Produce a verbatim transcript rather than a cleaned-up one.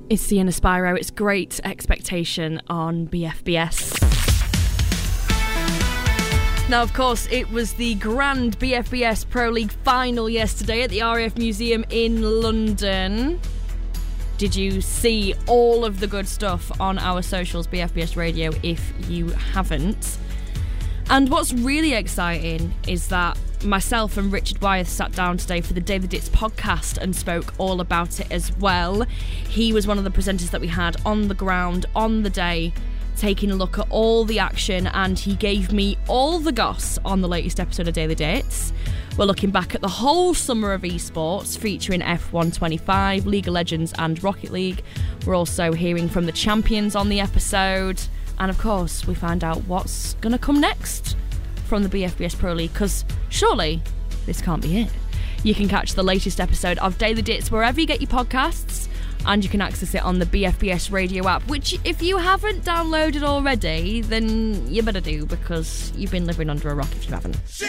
It's Sienna Spyro. It's Great Expectation on B F B S. Now, of course, it was the grand B F B S Pro League final yesterday at the R A F Museum in London. Did you see all of the good stuff on our socials, B F B S Radio, if you haven't? And what's really exciting is that myself and Richard Wyeth sat down today for the Daily Dits podcast and spoke all about it as well. He was one of the presenters that we had on the ground on the day, taking a look at all the action, and he gave me all the goss on the latest episode of Daily Dits. We're looking back at the whole summer of esports, featuring F one twenty-five, League of Legends and Rocket League. We're also hearing from the champions on the episode. And of course, we find out what's going to come next from the B F B S Pro League, because surely this can't be it. You can catch the latest episode of Daily Dits wherever you get your podcasts, and you can access it on the B F B S Radio app, which if you haven't downloaded already, then you better do, because you've been living under a rock if you haven't.